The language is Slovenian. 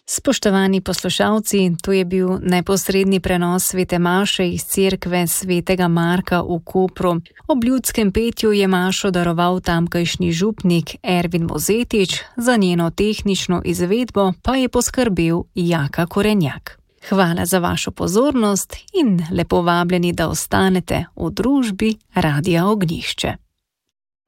Spoštovani poslušalci, to je bil neposredni prenos svete maše iz cerkve svetega Marka v Kopru. Ob ljudskem petju je mašo daroval tamkajšnji župnik Ervin Mozetič, za njeno tehnično izvedbo pa je poskrbel Jaka Korenjak. Hvala za vašo pozornost in lepo vabljeni, da ostanete v družbi Radia Ognjišče.